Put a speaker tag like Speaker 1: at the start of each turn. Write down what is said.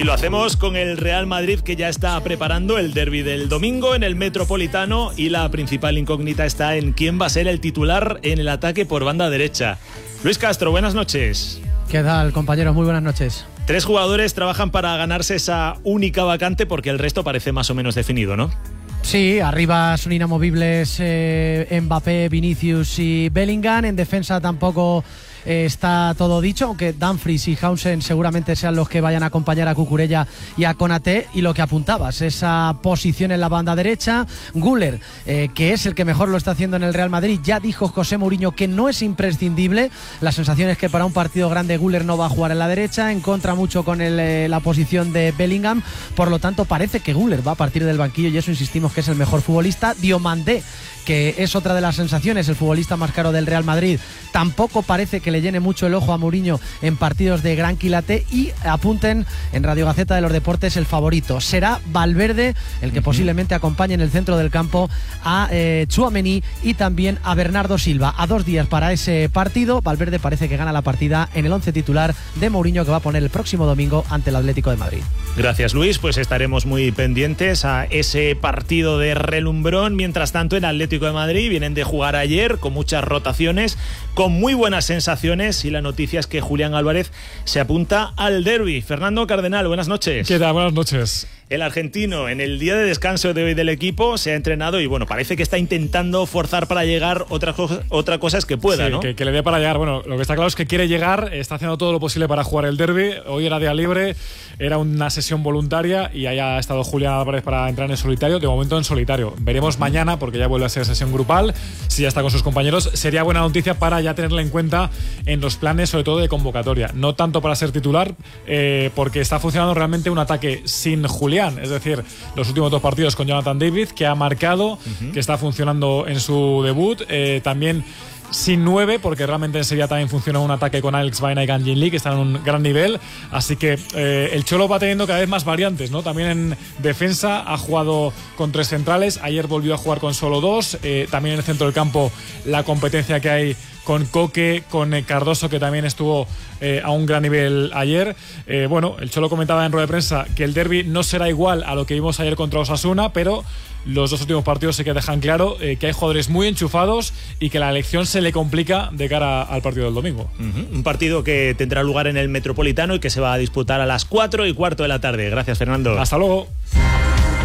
Speaker 1: Y lo hacemos con el Real Madrid, que ya está preparando el derbi del domingo en el Metropolitano, y la principal incógnita está en quién va a ser el titular en el ataque por banda derecha. Luis Castro, buenas noches.
Speaker 2: ¿Qué tal, compañeros? Muy buenas noches.
Speaker 1: 3 jugadores trabajan para ganarse esa única vacante, porque el resto parece más o menos definido, ¿no?
Speaker 2: Sí, arriba son inamovibles Mbappé, Vinicius y Bellingham. En defensa tampoco está todo dicho, aunque Dumfries y Hausen seguramente sean los que vayan a acompañar a Cucurella y a Konaté. Y lo que apuntabas, esa posición en la banda derecha, Güler, que es el que mejor lo está haciendo en el Real Madrid. Ya dijo José Mourinho que no es imprescindible. La sensación es que para un partido grande Güler no va a jugar en la derecha, en contra mucho con la posición de Bellingham. Por lo tanto, parece que Güler va a partir del banquillo, y eso insistimos que es el mejor futbolista. Diomandé, que es otra de las sensaciones, el futbolista más caro del Real Madrid, tampoco parece que le llene mucho el ojo a Mourinho en partidos de gran quilate. Y apunten en Radio Gaceta de los Deportes, el favorito será Valverde, el que posiblemente acompañe en el centro del campo a Tchouaméni y también a Bernardo Silva. A 2 días para ese partido, Valverde parece que gana la partida en el 11 titular de Mourinho, que va a poner el próximo domingo ante el Atlético de Madrid.
Speaker 1: Gracias, Luis, pues estaremos muy pendientes a ese partido de relumbrón. Mientras tanto, en Atlético de Madrid vienen de jugar ayer con muchas rotaciones, con muy buenas sensaciones, y la noticia es que Julián Álvarez se apunta al derbi. Fernando Cardenal, buenas noches.
Speaker 3: ¿Qué tal? Buenas noches.
Speaker 1: El argentino, en el día de descanso de hoy del equipo, se ha entrenado y bueno, parece que está intentando forzar para llegar. Otra cosa es que pueda,
Speaker 3: sí,
Speaker 1: ¿no?
Speaker 3: Que le dé para llegar. Bueno, lo que está claro es que quiere llegar, está haciendo todo lo posible para jugar el derbi. Hoy era día libre, era una sesión voluntaria y ahí ha estado Julián Álvarez para entrar en solitario. De momento en solitario. Veremos mañana, porque ya vuelve a ser sesión grupal, si ya está con sus compañeros. Sería buena noticia para ya tenerla en cuenta en los planes, sobre todo de convocatoria. No tanto para ser titular, porque está funcionando realmente un ataque sin Julián. Es decir, los últimos 2 partidos con Jonathan David, que ha marcado, que está funcionando en su debut. También sin 9, porque realmente en Sevilla también funciona un ataque con Alex Baena y Kang-in Lee, que están en un gran nivel. Así que el Cholo va teniendo cada vez más variantes, ¿no? También en defensa ha jugado con 3 centrales, ayer volvió a jugar con solo 2. También en el centro del campo la competencia que hay con Coque, con Cardoso, que también estuvo a un gran nivel ayer. Bueno, el Cholo comentaba en rueda de prensa que el derbi no será igual a lo que vimos ayer contra Osasuna, pero los 2 últimos partidos sí que dejan claro que hay jugadores muy enchufados y que la elección se le complica de cara al partido del domingo.
Speaker 1: Un partido que tendrá lugar en el Metropolitano y que se va a disputar a las 4:15 de la tarde. Gracias, Fernando.
Speaker 3: Hasta luego.